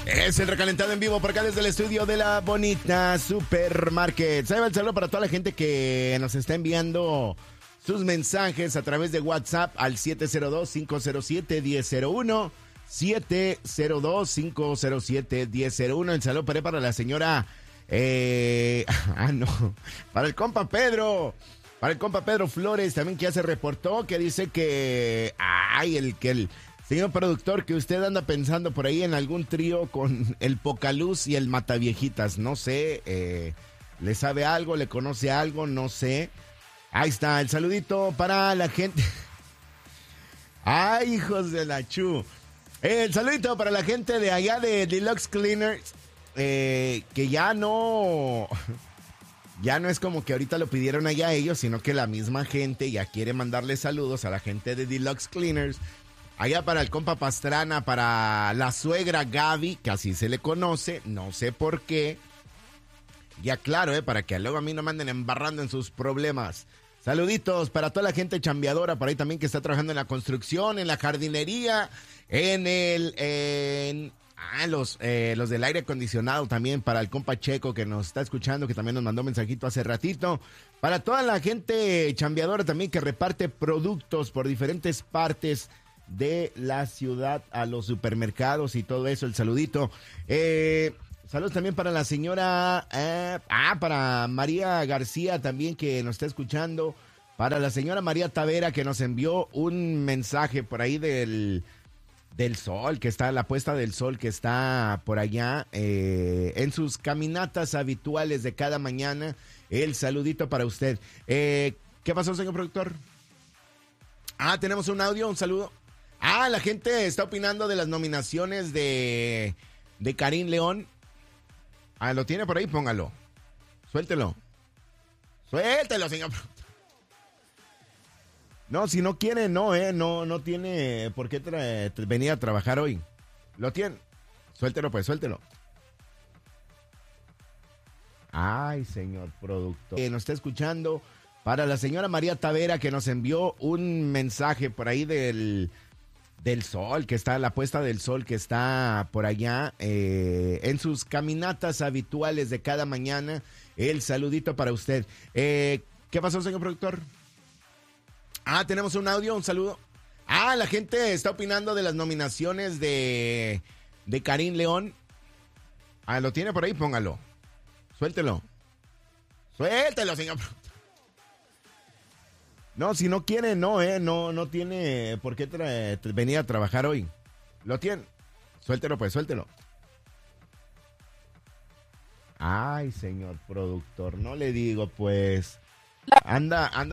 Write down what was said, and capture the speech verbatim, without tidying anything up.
Es el recalentado en vivo por acá desde el estudio de la bonita Supermarket. Se va el saludo para toda la gente que nos está enviando sus mensajes a través de WhatsApp al siete cero dos, cinco cero siete, uno cero cero uno. siete cero dos, cinco cero siete, uno cero cero uno. El saludo para, para la señora... Eh, ah, no. Para el compa Pedro. Para el compa Pedro Flores también, que ya se reportó, que dice que... Ay, el que el... Señor productor, que usted anda pensando por ahí en algún trío con el Pocaluz y el Mataviejitas. No sé, eh, ¿le sabe algo? ¿Le conoce algo? No sé. Ahí está, el saludito para la gente. Ay, hijos de la chu. El saludito para la gente de allá de Deluxe Cleaners. Eh, que ya no... Ya no es como que ahorita lo pidieron allá ellos, sino que la misma gente ya quiere mandarle saludos a la gente de Deluxe Cleaners. Allá para el compa Pastrana, para la suegra Gaby, que así se le conoce, no sé por qué. Ya claro, eh, para que luego a mí no me anden embarrando en sus problemas. Saluditos para toda la gente chambeadora, por ahí también que está trabajando en la construcción, en la jardinería, en el... En, ah, los, eh, los del aire acondicionado también, para el compa Checo que nos está escuchando, que también nos mandó un mensajito hace ratito. Para toda la gente chambeadora también que reparte productos por diferentes partes de la ciudad a los supermercados y todo eso, el saludito. Eh, saludos también para la señora, eh, ah, para María García también que nos está escuchando, para la señora María Tavera que nos envió un mensaje por ahí del, del sol, que está, la puesta del sol que está por allá, eh, en sus caminatas habituales de cada mañana, el saludito para usted. Eh, ¿qué pasó, señor productor? Ah, tenemos un audio, un saludo. Ah, la gente está opinando de las nominaciones de, de Karim León. Ah, ¿lo tiene por ahí? Póngalo. Suéltelo. Suéltelo, señor. No, si no quiere, no, eh. No, no tiene por qué tra- venir a trabajar hoy. ¿Lo tiene? Suéltelo, pues, suéltelo. Ay, señor productor. Que nos está escuchando. Para la señora María Tavera que nos envió un mensaje por ahí del... del sol, que está, la puesta del sol que está por allá, eh, en sus caminatas habituales de cada mañana, el saludito para usted. Eh, ¿qué pasó, señor productor? Ah, tenemos un audio, un saludo. Ah, la gente está opinando de las nominaciones de, de Karim León. Ah, ¿lo tiene por ahí? Póngalo. Suéltelo. Suéltelo, señor productor. No, si no quiere, no, eh, no, no tiene por qué tra- venir a trabajar hoy. ¿Lo tiene? Suéltelo, pues, suéltelo. Ay, señor productor, no le digo, pues. Anda, anda.